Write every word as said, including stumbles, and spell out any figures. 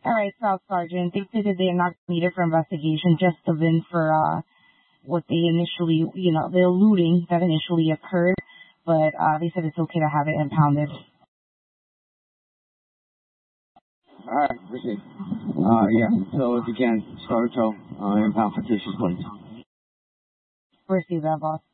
All right, Staff Sergeant. They stated they are not needed for investigation, just the V I N for uh, what they initially, you know, the looting that initially occurred. But uh, they said it's okay to have it impounded. All right, appreciate it. Uh, yeah, so if you can, start a tow, uh, impound fictitious plates. Receive that, boss.